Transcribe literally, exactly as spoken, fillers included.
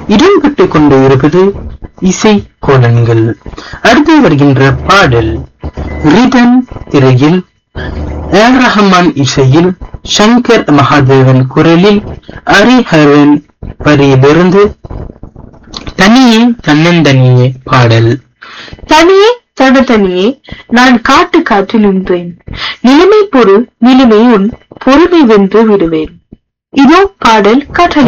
இடம்பெற்றுக் கொண்டு இருப்பது இசை கோலன்கள். அடுத்து வருகின்ற பாடல் ரிதன் திரையில் ஏர் ரஹ்மான் இசையில் சங்கர் மகாதேவன் குரலில் ஹரிஹரன் வரியிலிருந்து தனியே தன்னந்தனியே பாடல். தனியே தனியே நான் காட்டு காற்றில் நின்றேன், நிலைமை பொறு நிலைமை உன் பொறுமை வென்று விடுவேன். இதோ பாடல் கட்டளை.